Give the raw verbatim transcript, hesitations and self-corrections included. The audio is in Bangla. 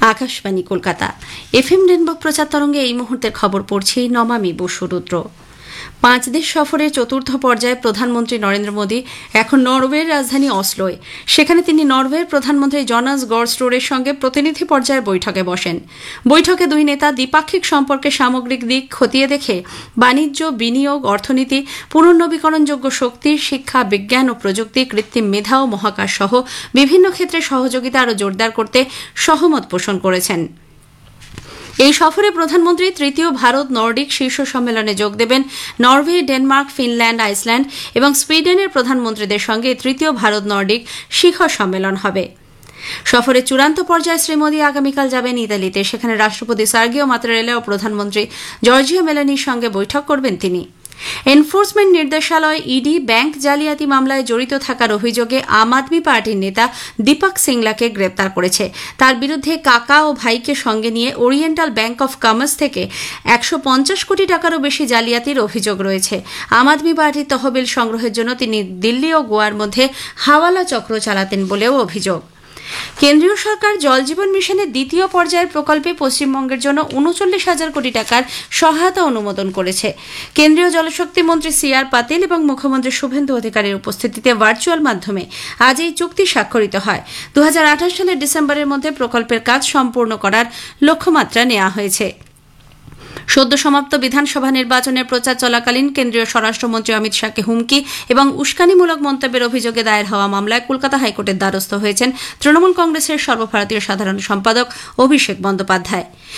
আকাশবাণী কলকাতা। এফএম রেনবো প্রচার তরঙ্গে এই মুহূর্তের খবর পড়ছি নমামি বসুরুদ্র। পাঁচ দেশ সফরের চতুর্থ পর্যায়ে প্রধানমন্ত্রী নরেন্দ্র মোদী এখন নরওয়ের রাজধানী অসলোয়। সেখানে তিনি নরওয়ের প্রধানমন্ত্রী জনাস গরস্টোরের সঙ্গে প্রতিনিধি পর্যায়ের বৈঠকে বসেন। বৈঠকে দুই নেতা দ্বিপাক্ষিক সম্পর্কে সামগ্রিক দিক খতিয়ে দেখে বাণিজ্য, বিনিয়োগ, অর্থনীতি, পুনর্নবীকরণযোগ্য শক্তি, শিক্ষা, বিজ্ঞান ও প্রযুক্তি, কৃত্রিম মেধা ও মহাকাশ সহ বিভিন্ন ক্ষেত্রে সহযোগিতা আরও জোরদার করতে সহমত পোষণ করেছেন। এই সফরে প্রধানমন্ত্রী তৃতীয় ভারত নর্ডিক শীর্ষ সম্মেলনে যোগ দেবেন। নরওয়ে, ডেনমার্ক, ফিনল্যান্ড, আইসল্যান্ড এবং সুইডেনের প্রধানমন্ত্রীদের সঙ্গে তৃতীয় ভারত নর্ডিক শিখর সম্মেলন হবে। সফরের চূড়ান্ত পর্যায়ে শ্রী মোদী আগামীকাল যাবেন ইতালিতে। সেখানে রাষ্ট্রপতি সার্গিও মাত্তারেলা ও প্রধানমন্ত্রী জর্জিয়া মেলোনির সঙ্গে বৈঠক করবেন তিনি। এনফোর্সমেন্ট নির্দেশালয় ইডি ব্যাংক জালিয়াতি মামলায় জড়িত থাকার অভিযোগে আম আদমি পার্টির নেতা দীপক সিংলাকে গ্রেপ্তার করেছে। তার বিরুদ্ধে কাকা ও ভাইকে সঙ্গে নিয়ে ওরিয়েন্টাল ব্যাংক অফ কমার্স থেকে একশো পঞ্চাশ কোটি টাকারও বেশি জালিয়াতির অভিযোগ রয়েছে। আম আদমি পার্টির তহবিল সংগ্রহের জন্য তিনি দিল্লি ও গোয়ার মধ্যে হাওয়ালা চক্র চালাতেন বলেও অভিযোগ। কেন্দ্রীয় সরকার জল জীবন মিশনের দ্বিতীয় পর্যায়ের প্রকল্পে পশ্চিমবঙ্গের জন্য উনচল্লিশ হাজার কোটি টাকার সহায়তা অনুমোদন করেছে। কেন্দ্রীয় জলশক্তি মন্ত্রী সি আর পাতিল এবং মুখ্যমন্ত্রী শুভেন্দু অধিকারীর উপস্থিতিতে ভার্চুয়াল মাধ্যমে আজ এই চুক্তি স্বাক্ষরিত হয়। দু হাজার আঠাশ সালের ডিসেম্বরের মধ্যে প্রকল্পের কাজ সম্পূর্ণ করার লক্ষ্যমাত্রা নেওয়া হয়েছে। সদ্য সমাপ্ত বিধানসভা নির্বাচনের প্রচার চলাকালীন কেন্দ্রীয় স্বরাষ্ট্রমন্ত্রী অমিত শাহকে হুমকি এবং উস্কানিমূলক মন্তব্যের অভিযোগে দায়ের হওয়া মামলায় কলকাতা হাইকোর্টের দ্বারস্থ হয়েছেন তৃণমূল কংগ্রেসের সর্বভারতীয় সাধারণ সম্পাদক অভিষেক বন্দ্যোপাধ্যায়।